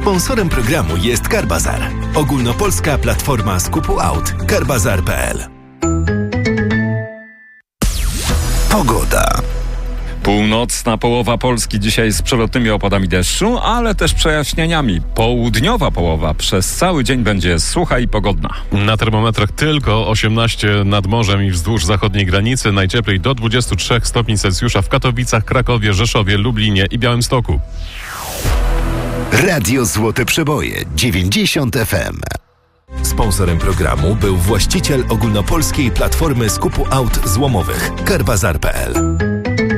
Sponsorem programu jest Carbazar, ogólnopolska platforma skupu aut. Carbazar.pl. Pogoda. Północna połowa Polski dzisiaj z przelotnymi opadami deszczu, ale też przejaśnieniami. Południowa połowa przez cały dzień będzie sucha i pogodna. Na termometrach tylko 18 nad morzem i wzdłuż zachodniej granicy, najcieplej do 23 stopni Celsjusza w Katowicach, Krakowie, Rzeszowie, Lublinie i Białymstoku. Radio Złote Przeboje 90 FM. Sponsorem programu był właściciel ogólnopolskiej platformy skupu aut złomowych Carbazar.pl.